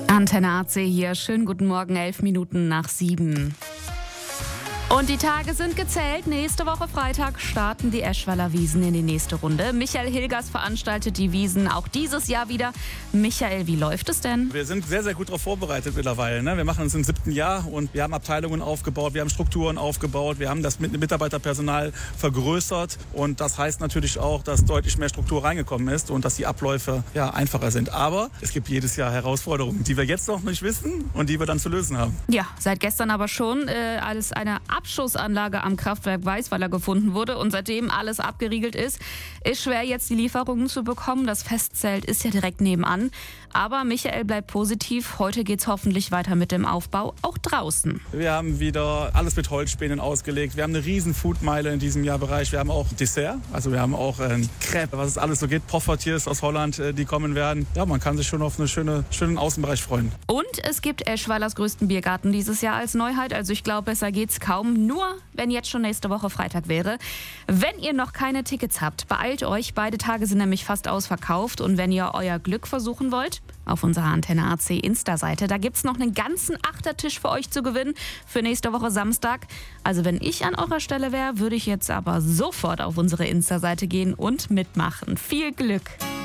Antenne AC hier. Schönen guten Morgen, 11 Minuten nach 7. Und die Tage sind gezählt. Nächste Woche Freitag starten die Eschwaler Wiesn in die nächste Runde. Michael Hilgers veranstaltet die Wiesn auch dieses Jahr wieder. Michael, wie läuft es denn? Wir sind sehr, sehr gut darauf vorbereitet mittlerweile. Wir machen es im 7. Jahr und wir haben Abteilungen aufgebaut, wir haben Strukturen aufgebaut, wir haben das Mitarbeiterpersonal vergrößert. Und das heißt natürlich auch, dass deutlich mehr Struktur reingekommen ist und dass die Abläufe einfacher sind. Aber es gibt jedes Jahr Herausforderungen, die wir jetzt noch nicht wissen und die wir dann zu lösen haben. Ja, seit gestern aber schon, als eine Abschussanlage am Kraftwerk Weißweiler gefunden wurde und seitdem alles abgeriegelt ist schwer jetzt die Lieferungen zu bekommen. Das Festzelt ist ja direkt nebenan. Aber Michael bleibt positiv. Heute geht's hoffentlich weiter mit dem Aufbau, auch draußen. Wir haben wieder alles mit Holzspänen ausgelegt. Wir haben eine riesen Foodmeile in diesem Jahrbereich. Wir haben auch Dessert, also wir haben auch Crepe, was es alles so geht. Poffertiers aus Holland, die kommen werden. Ja, man kann sich schon auf einen schönen Außenbereich freuen. Und es gibt Eschweilers größten Biergarten dieses Jahr als Neuheit. Also ich glaube, besser geht's kaum. Nur, wenn jetzt schon nächste Woche Freitag wäre. Wenn ihr noch keine Tickets habt, beeilt euch. Beide Tage sind nämlich fast ausverkauft. Und wenn ihr euer Glück versuchen wollt, auf unserer Antenne AC Insta-Seite, da gibt's noch einen ganzen Achtertisch für euch zu gewinnen für nächste Woche Samstag. Also wenn ich an eurer Stelle wäre, würde ich jetzt aber sofort auf unsere Insta-Seite gehen und mitmachen. Viel Glück!